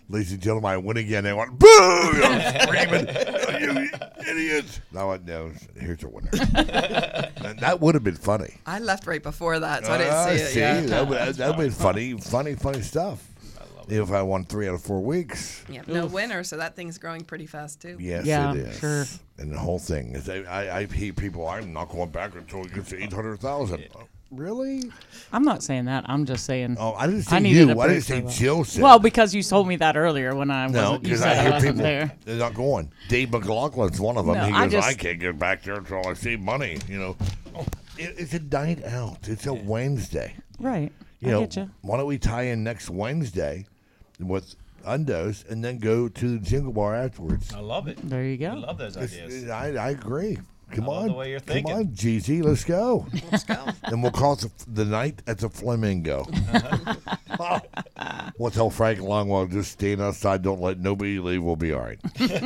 ladies and gentlemen, I win again. They went, boo! Screaming, you idiots. I went, no, here's your winner. And that would have been funny. I left right before that, so I didn't see it. See, Yeah. that would have been funny stuff. If I won 3 out of 4 weeks. Yeah, no winner, so that thing's growing pretty fast too. Yes, Yeah, it is. sure. And the whole thing is, I hear people, I'm not going back until it gets to 800,000. Really? I'm not saying that. I'm just saying. Oh, I didn't say needed you. a I didn't break say for that. Jill said. Well, because you told me that earlier when I no, wasn't. You because said I I hear wasn't people, there. they're not going. Dave McLaughlin's one of them. No, He I goes, I just- can't get back there until I see money, It's a night out. It's a Wednesday. Right. You I know, get you. why don't we tie in next Wednesday with Undos and then go to the Jingle Bar afterwards? I love it. There you I go. love those ideas. I agree. Come I love on. the way you're Come thinking. on, Jeezy. Let's go. Let's go. And we'll call it the night at the Flamingo. We'll tell Frank Longwell, just stand outside, don't let nobody leave, we'll be all right.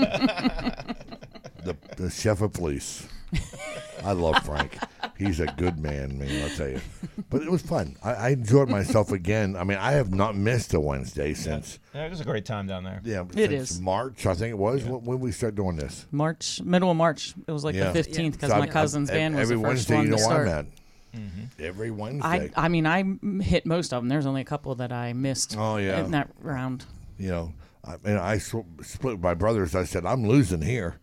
the chef of police. I love Frank. He's a good man, I'll tell you. But it was fun. I enjoyed myself again. I mean, I have not missed a Wednesday since, Yeah, it was a great time down there. It since is. March, I think it was, when we started doing this. Middle of March. It was like Yeah. the 15th because So my cousin's band was every the first Wednesday, one you know to where I'm start. at. Every Wednesday. I mean, I hit most of them. There's only a couple that I missed Oh, yeah. in that round. I split with my brothers. I said, I'm losing here.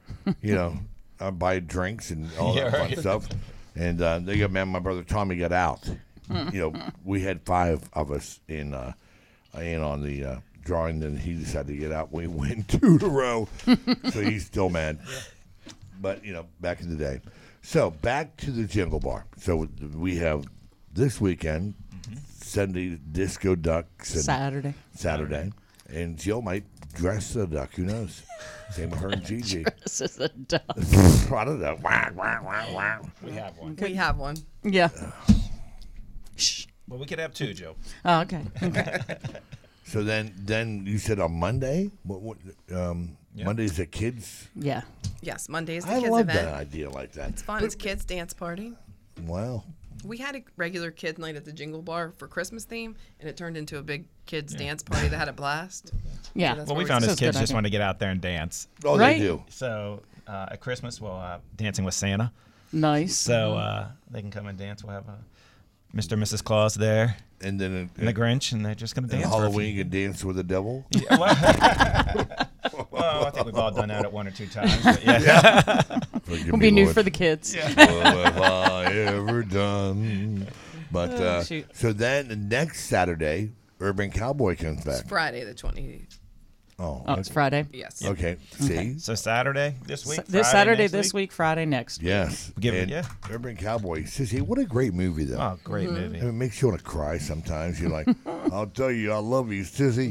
I buy drinks and all that fun stuff. And they got, my brother Tommy got out. We had 5 of us in on the drawing, then he decided to get out. We win 2 in a row. So he's still mad. But, back in the day. So back to the Jingle Bar. So we have this weekend, Sunday Disco Ducks. And Saturday. And Jill might dress the duck. Who knows? Same with her and Gigi. This is a duck. I don't know. Wah, wah, wah, wah. We have one. We have one. Yeah. Shh. Well, we could have 2, Joe. Oh, okay. Okay. So then you said on Monday? Monday's the kids? Yeah. Yes, Monday's the I kids love event. that idea like that. It's fun. It's kids dance party. Wow. We had a regular kid night at the Jingle Bar for Christmas theme, and it turned into a big kids dance party that had a blast. Yeah. that's Well, we where found we- as That's a kids good just idea. want to get out there and dance. Oh, Right? they do. So at Christmas, we'll dancing with Santa. Nice. So they can come and dance. We'll have Mr. and Mrs. Claus there And then and the Grinch, and they're just going to in dance. for a Halloween, few- you can dance with the devil. Yeah, well, I think we've all done that at 1 or 2 times. But yeah. Forgive Will me, be new Lord. for the kids. What have I ever done? But Oh, shoot. so then the next Saturday, Urban Cowboy comes back. It's Friday the 20th. Oh, Oh, it's Friday. Yes. okay. See, So Saturday this week. This Friday Saturday, next this week, Friday next. yes. Give it- And yeah. Urban Cowboy. Sissy, what a great movie though. Oh, great Mm-hmm. movie. I mean, it makes you want to cry sometimes. You're like, I'll tell you, I love you, Sissy.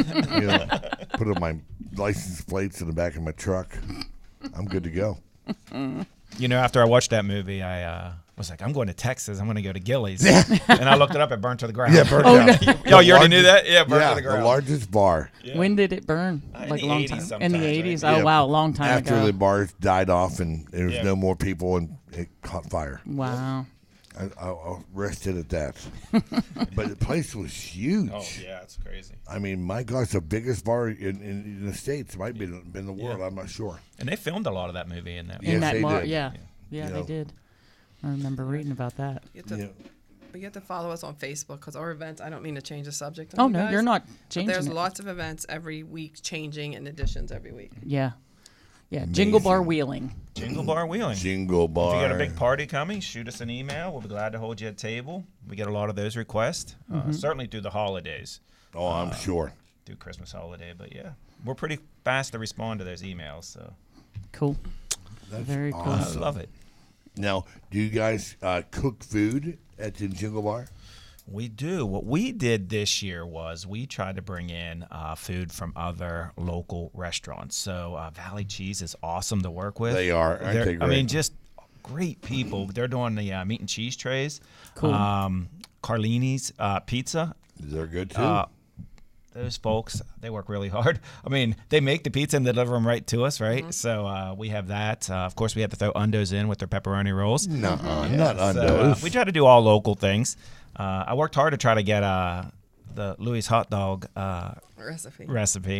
Put up my license plates in the back of my truck. I'm good to go. After I watched that movie, I was like, I'm going to Texas. I'm going to go to Gillies. And I looked it up. It burned to the ground. Yeah, burn Oh, it no. out. Oh, you already knew largest- that? Yeah, burned yeah, to the ground. largest bar. Yeah. When did it burn? In Like the a long 80s time. In the sometimes, right? 80s? Yeah. Oh, wow. A long time After ago. the bars died off and there was Yeah. no more people and it caught fire. Wow. I'll rest it at that. But the place was huge. Oh, yeah, it's crazy. I mean, my gosh, the biggest bar in the States. Might be in the world. Yeah. I'm not sure. And they filmed a lot of that movie in that. Yes, In that they did. Yeah. Yeah, You they know. did. I remember reading about that. You have to, Yeah. But you have to follow us on Facebook because our events, I don't mean to change the subject. on Oh, you no, guys, you're not but changing there's it. lots of events every week changing and additions every week. Yeah. Yeah. Jingle Bar Amazing. Wheeling. Jingle Bar Wheeling. Jingle bar. If you got a big party coming, shoot us an email. We'll be glad to hold you at table. We get a lot of those requests, certainly through the holidays, Oh, I'm sure. through Christmas holiday. But yeah, we're pretty fast to respond to those emails. So Cool. That's Very cool. I awesome. love it. Now, do you guys cook food at the Jingle Bar? We do. What we did this year was we tried to bring in food from other local restaurants. So Valley Cheese is awesome to work with. They are. Aren't They're- they I great? mean, just great people. They're doing the meat and cheese trays. Cool. Carlini's Pizza. They're good too. Those folks, they work really hard. I mean, they make the pizza and deliver them right to us, right? So we have that. Of course, we have to throw Undos in with their pepperoni rolls. No, Yeah, not so, Undos. we try to do all local things. I worked hard to try to get the Louis hot dog Recipe. recipe.